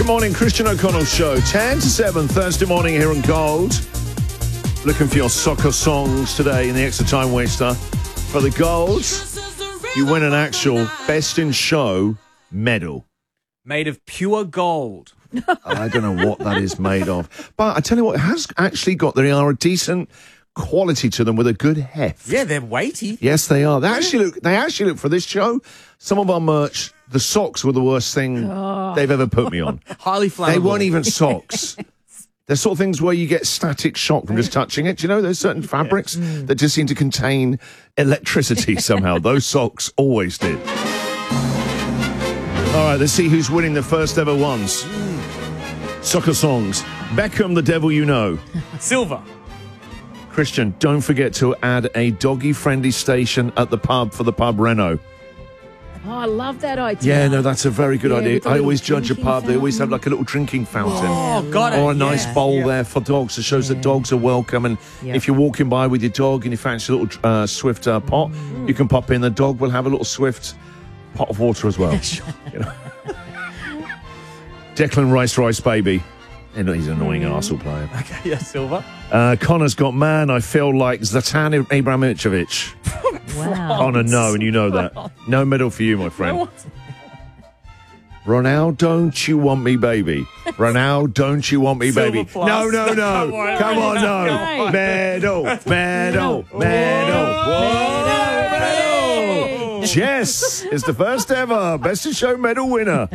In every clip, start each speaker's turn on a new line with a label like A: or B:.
A: morning, Christian O'Connell Show. 10 to 7, Thursday morning here on Gold. Looking for your soccer songs today in the Extra Time Waster. For the Gold, you win an actual Best in Show medal.
B: Made of pure gold.
A: I don't know what that is made of. But I tell you what, it has actually got, they are a decent quality to them with a good heft.
B: Yeah, they're weighty.
A: Yes, they are. They actually look for this show. Some of our merch, the socks were the worst thing they've ever put me on.
B: Highly flammable.
A: They weren't even socks. They're sort of things where you get static shock from just touching it. Do you know there's certain fabrics that just seem to contain electricity somehow? Those socks always did. All right, let's see who's winning the first ever ones. Soccer songs. Beckham, The Devil You Know.
B: Silver.
A: Christian, don't forget to add a doggy-friendly station at the pub for the pub Renault.
C: Oh, I love that idea.
A: Yeah, no, that's a very good idea.
C: with a
A: I
C: little
A: always judge a
C: drinking
A: pub. They always have
C: fountain.
A: like a little drinking fountain.
B: Oh, got it.
A: Or a nice
B: Yeah.
A: bowl there for dogs. It shows that dogs are welcome. And if you're walking by with your dog and you fancy a little Swift pot, you can pop in. The dog will have a little Swift pot of water as well. You know? Declan Rice Baby. And he's an annoying Arsenal player.
B: Okay, yeah, silver.
A: Connor's got, man, I feel like Zlatan Ibrahimovic.
C: Wow.
A: Connor, no, and you know that. No medal for you, my friend. Ronaldo, don't you want me, baby? Ronaldo, don't you want me,
B: Silver
A: baby?
B: plus.
A: No. Come on, no.
C: Right.
A: Medal. Jess is the first ever Best in Show medal winner.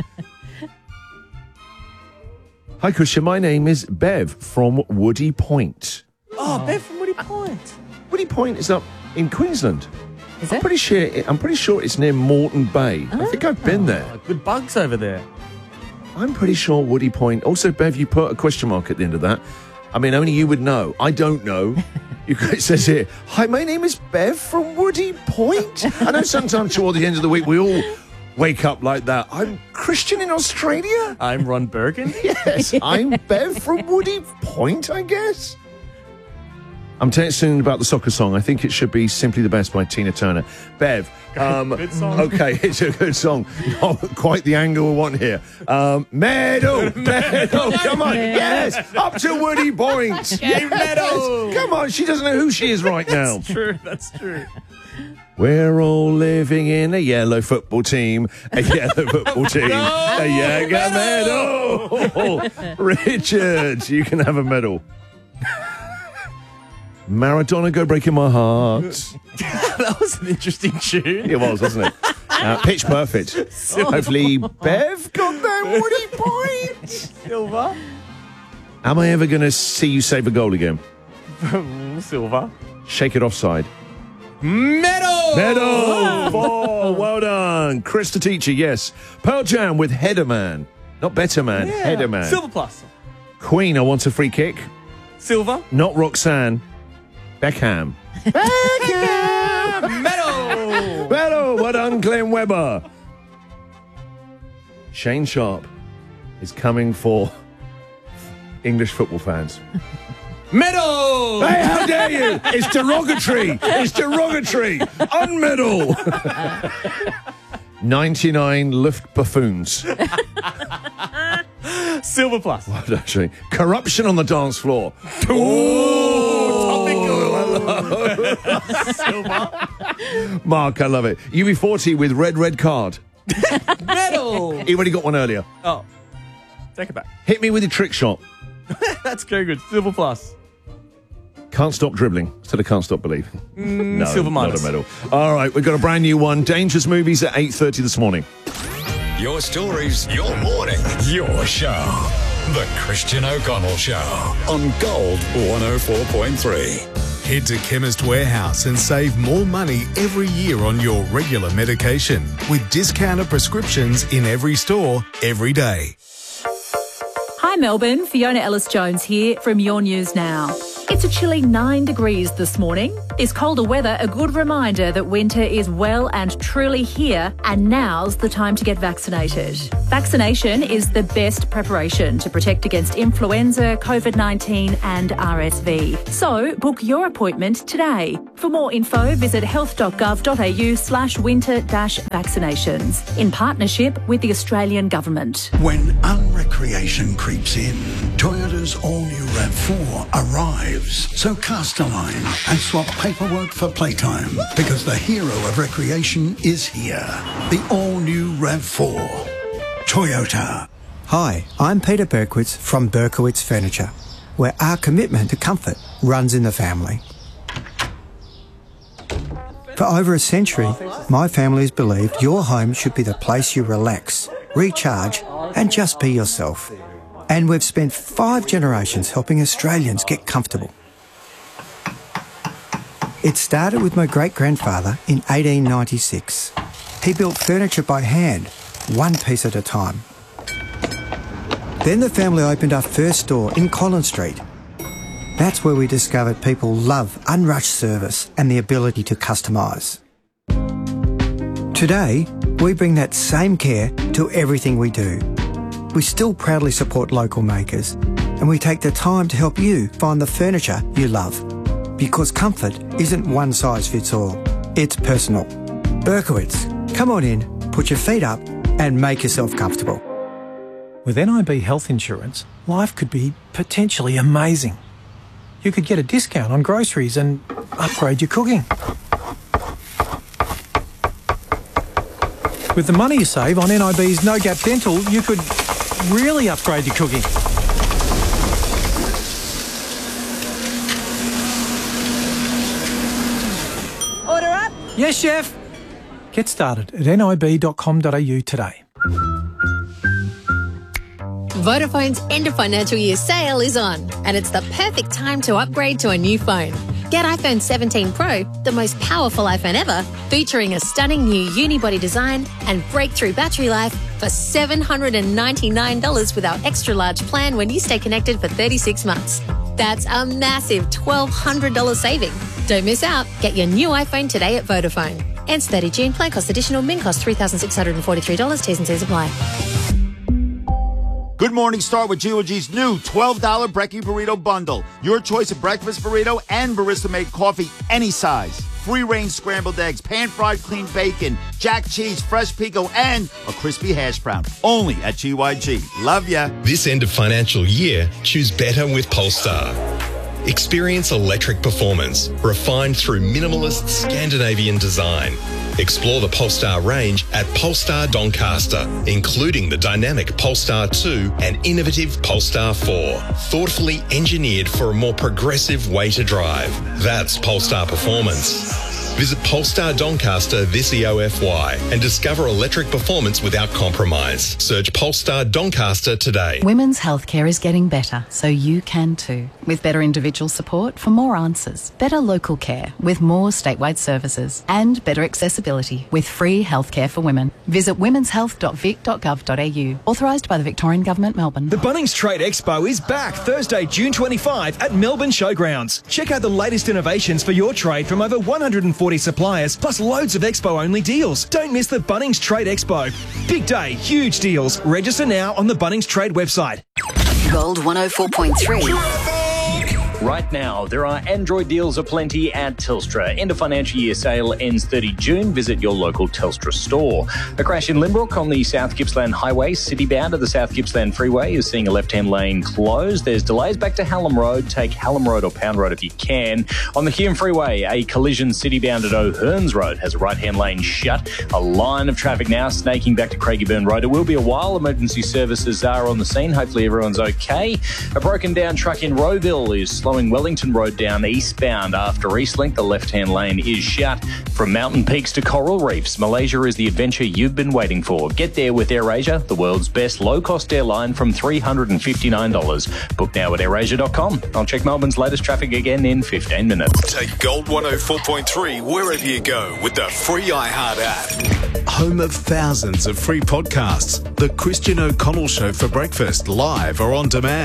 A: Hi, Christian. My name is Bev from Woody Point.
B: Oh, Bev from Woody Point.
A: Woody Point is up in Queensland.
C: Is
A: I'm
C: it?
A: pretty sure it's near Moreton Bay. I think I've been there.
B: Oh, good bugs over there.
A: I'm pretty sure Woody Point. Also, Bev, you put a question mark at the end of that. I mean, only you would know. I don't know. It says here, hi, my name is Bev from Woody Point. I know sometimes toward the end of the week we all wake up like that. I'm Christian in Australia.
B: I'm Ron Bergen.
A: Yes, I'm Bev from Woody Point, I guess. I'm texting about the soccer song. I think it should be Simply the Best by Tina Turner. Bev.
B: Good song.
A: Okay, it's a good song. Not quite the angle we want here. Medal. Come on. Yes. Up to Woody Point.
B: Yay, medal.
A: Yes. Come on. She doesn't know who she is right now.
B: That's true.
A: We're all living in a yellow football team. A yellow football team. A Jaeger medal. Richard, you can have a medal. Maradona, Go Breaking My Heart.
B: That was an interesting tune.
A: It was, wasn't it? Pitch perfect. Hopefully, Bev got that Woody Point.
B: Silver.
A: Am I ever going to see you save a goal again?
B: Silver.
A: Shake it offside.
B: Medal.
A: Oh, well done. Chris the teacher, yes. Pearl Jam with Header Man. Not Better Man, Header Man.
B: Silver plus.
A: Queen, I Want a Free Kick.
B: Silver.
A: Not Roxanne. Beckham.
B: Medal.
A: Well, well done, Glenn Webber. Shane Sharp is coming for English football fans.
B: Medal.
A: Hey, how dare you? It's derogatory. It's derogatory. Unmedal. 99 Luft buffoons.
B: Silver plus.
A: What actually? Corruption on the dance floor.
B: Silver.
A: Mark, I love it. UB40 with red card.
B: Medal.
A: He already got one earlier.
B: Oh, take it back.
A: Hit me with a trick shot.
B: That's very good. Silver plus.
A: Can't stop dribbling instead of can't stop believing. No,
B: silver minus.
A: not a medal. All right, we've got a brand new one. Dangerous Movies at 8:30 this morning.
D: Your stories, your morning, your show. The Christian O'Connell Show on Gold 104.3.
E: Head to Chemist Warehouse and save more money every year on your regular medication with discounted prescriptions in every store, every day.
F: Hi Melbourne, Fiona Ellis-Jones here from Your News Now. It's a chilly 9 degrees this morning. This colder weather, a good reminder that winter is well and truly here, and now's the time to get vaccinated. Vaccination is the best preparation to protect against influenza, COVID-19 and RSV. So book your appointment today. For more info, visit health.gov.au/winter-vaccinations in partnership with the Australian Government.
G: When unrecreation creeps in, Toyota's all-new RAV4 arrives. So cast a line and swap paperwork for playtime, because the hero of recreation is here. The all-new RAV4. Toyota.
H: Hi, I'm Peter Berkowitz from Berkowitz Furniture, where our commitment to comfort runs in the family. For over a century, my family's believed your home should be the place you relax, recharge and just be yourself. And we've spent 5 generations helping Australians get comfortable. It started with my great-grandfather in 1896. He built furniture by hand, one piece at a time. Then the family opened our first store in Collins Street. That's where we discovered people love unrushed service and the ability to customise. Today, we bring that same care to everything we do. We still proudly support local makers, and we take the time to help you find the furniture you love. Because comfort isn't one size fits all. It's personal. Berkowitz, come on in, put your feet up and make yourself comfortable.
I: With NIB Health Insurance, life could be potentially amazing. You could get a discount on groceries and upgrade your cooking. With the money you save on NIB's No Gap Dental, you could really upgrade your cooking.
C: Order up.
I: Yes, chef. Get started at nib.com.au today.
J: Vodafone's end of financial year sale is on, and it's the perfect time to upgrade to a new phone. Get iPhone 17 Pro, the most powerful iPhone ever, featuring a stunning new unibody design and breakthrough battery life for $799 with our extra large plan when you stay connected for 36 months. That's a massive $1,200 saving. Don't miss out. Get your new iPhone today at Vodafone. Ends 30 June. Plan cost additional. Min cost $3,643. T's and C's apply.
K: Good morning, start with GOG's new $12 Brekkie Burrito Bundle. Your choice of breakfast burrito and barista-made coffee, any size. Free-range scrambled eggs, pan-fried clean bacon, jack cheese, fresh pico, and a crispy hash brown. Only at GYG. Love ya.
L: This end of financial year, choose better with Polestar. Experience electric performance, refined through minimalist Scandinavian design. Explore the Polestar range at Polestar Doncaster, including the dynamic Polestar 2 and innovative Polestar 4, thoughtfully engineered for a more progressive way to drive. That's Polestar performance. Visit Polestar Doncaster this EOFY and discover electric performance without compromise. Search Polestar Doncaster today.
M: Women's healthcare is getting better, so you can too. With better individual support for more answers, better local care with more statewide services, and better accessibility with free healthcare for women. Visit womenshealth.vic.gov.au. Authorised by the Victorian Government, Melbourne.
N: The Bunnings Trade Expo is back Thursday, June 25 at Melbourne Showgrounds. Check out the latest innovations for your trade from over 140 suppliers, plus loads of Expo-only deals. Don't miss the Bunnings Trade Expo. Big day, huge deals. Register now on the Bunnings Trade website.
O: Gold 104.3.
P: Right now, there are Android deals aplenty at Telstra. End of financial year sale ends 30 June. Visit your local Telstra store. A crash in Limbrook on the South Gippsland Highway, city-bound of the South Gippsland Freeway, is seeing a left-hand lane closed. There's delays back to Hallam Road. Take Hallam Road or Pound Road if you can. On the Hume Freeway, a collision city-bound at O'Hearns Road has a right-hand lane shut. A line of traffic now snaking back to Craigieburn Road. It will be a while. Emergency services are on the scene. Hopefully everyone's okay. A broken-down truck in Rowville is slowing Wellington Road down eastbound after Eastlink. The left-hand lane is shut. From Mountain Peaks to Coral Reefs, Malaysia is the adventure you've been waiting for. Get there with AirAsia, the world's best low-cost airline from $359. Book now at airasia.com. I'll check Melbourne's latest traffic again in 15 minutes.
E: Take Gold 104.3 wherever you go with the free iHeart app. Home of thousands of free podcasts. The Christian O'Connell Show for breakfast, live or on demand.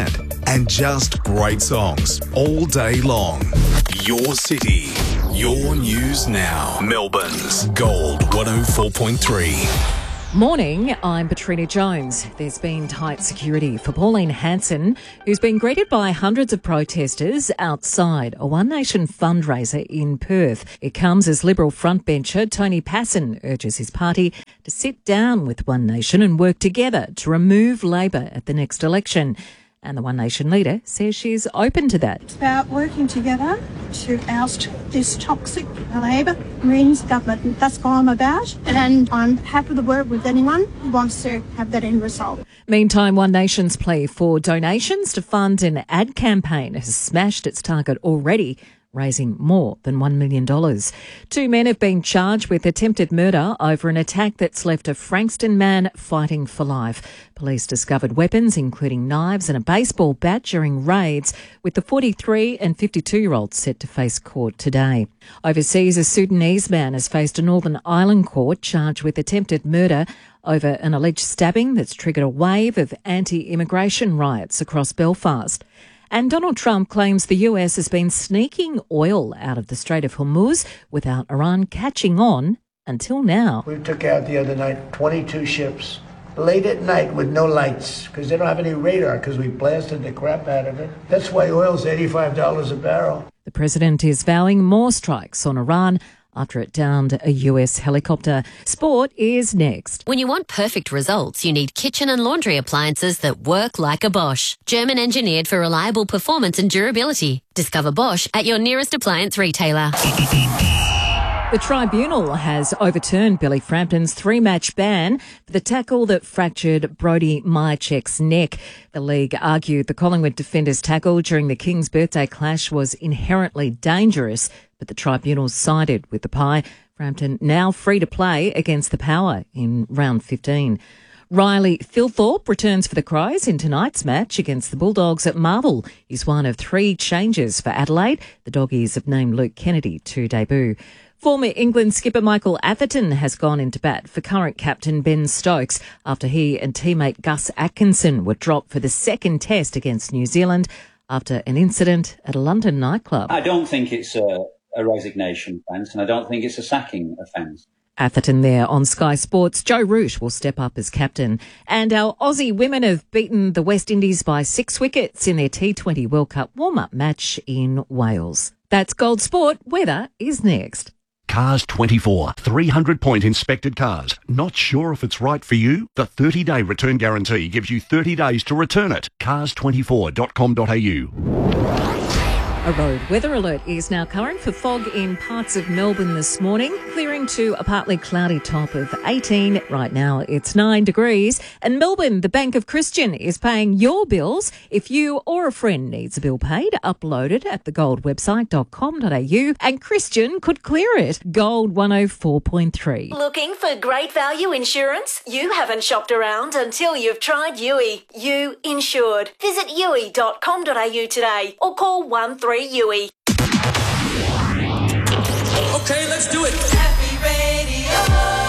E: and just great songs all day long. Your city, your news now. Melbourne's Gold 104.3.
C: Morning, I'm Katrina Jones. There's been tight security for Pauline Hanson, who's been greeted by hundreds of protesters outside a One Nation fundraiser in Perth. It comes as Liberal frontbencher Tony Passon urges his party to sit down with One Nation and work together to remove Labor at the next election. And the One Nation leader says she's open to that.
Q: It's about working together to oust this toxic Labor Greens government. That's what I'm about. And I'm happy to work with anyone who wants to have that end result.
C: Meantime, One Nation's plea for donations to fund an ad campaign has smashed its target already, raising more than $1 million. 2 men have been charged with attempted murder over an attack that's left a Frankston man fighting for life. Police discovered weapons, including knives and a baseball bat, during raids, with the 43 and 52-year-olds set to face court today. Overseas, a Sudanese man has faced a Northern Ireland court charged with attempted murder over an alleged stabbing that's triggered a wave of anti-immigration riots across Belfast. And Donald Trump claims the US has been sneaking oil out of the Strait of Hormuz without Iran catching on until now.
R: We took out the other night 22 ships late at night with no lights because they don't have any radar because we blasted the crap out of it. That's why oil's $85 a barrel.
C: The president is vowing more strikes on Iran after it downed a US helicopter. Sport is next.
J: When you want perfect results, you need kitchen and laundry appliances that work like a Bosch. German engineered for reliable performance and durability. Discover Bosch at your nearest appliance retailer.
C: The tribunal has overturned Billy Frampton's 3-match ban for the tackle that fractured Brody Myercheck's neck. The league argued the Collingwood defender's tackle during the King's birthday clash was inherently dangerous, but the tribunal sided with the Pie. Frampton now free to play against the Power in round 15. Riley Thilthorpe returns for the Crows in tonight's match against the Bulldogs at Marvel. He's one of 3 changes for Adelaide. The Doggies have named Luke Kennedy to debut. Former England skipper Michael Atherton has gone into bat for current captain Ben Stokes after he and teammate Gus Atkinson were dropped for the second test against New Zealand after an incident at a London nightclub.
S: I don't think it's a resignation offence, and I don't think it's a sacking offence.
C: Atherton there on Sky Sports. Joe Root will step up as captain. And our Aussie women have beaten the West Indies by 6 wickets in their T20 World Cup warm-up match in Wales. That's Gold Sport. Weather is next.
T: Cars 24, 300-point inspected cars. Not sure if it's right for you? The 30-day return guarantee gives you 30 days to return it. Cars24.com.au.
C: A road weather alert is now current for fog in parts of Melbourne this morning, clearing to a partly cloudy top of 18. Right now it's 9 degrees. And Melbourne, the Bank of Christian, is paying your bills. If you or a friend needs a bill paid, upload it at thegoldwebsite.com.au and Christian could clear it. Gold 104.3.
U: Looking for great value insurance? You haven't shopped around until you've tried Yui. You insured. Visit yui.com.au today or call 13 Yui.
V: Okay, let's do it.
W: Happy Radio.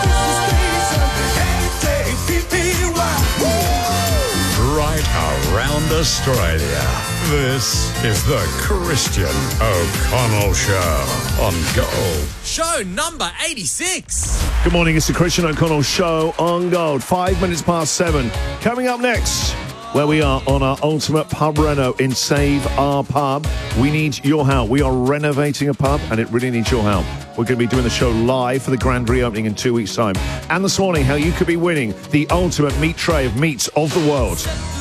D: Right around Australia. This is the Christian O'Connell Show on Gold.
V: Show number 86.
A: Good morning, it's the Christian O'Connell Show on Gold. 5 minutes past 7. Coming up next, where we are on our ultimate pub reno in Save Our Pub. We need your help. We are renovating a pub and it really needs your help. We're going to be doing the show live for the grand reopening in 2 weeks' time. And this morning, how you could be winning the ultimate meat tray of meats of the world.